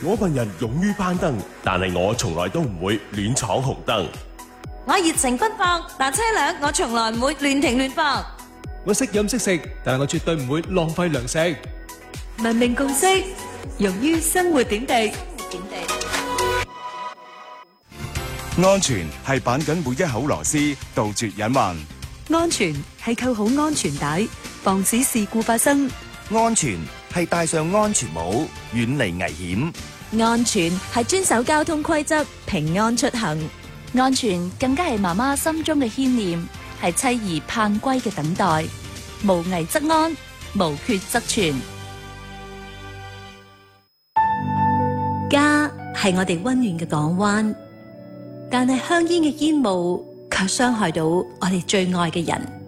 我份人勇於攀登，但係我從來都唔會亂闖紅燈。 我熱情奔放，但車輛我從來唔會亂停亂放。 我識飲識食，但我絕對唔會浪費糧食。 文明共識，用於生活點滴。 安全係綁緊每一口螺絲，杜絕隱患。 安全係扣好安全帶，防止事故發生。 安全係戴上安全帽，遠離危險。 安全係遵守交通規則，平安出行。安全更加係媽媽心中嘅牽念，係妻兒盼歸嘅等待。無危則安，無缺則全。 家係我哋溫暖嘅港灣，但係香煙嘅煙霧卻傷害到我哋最愛嘅人。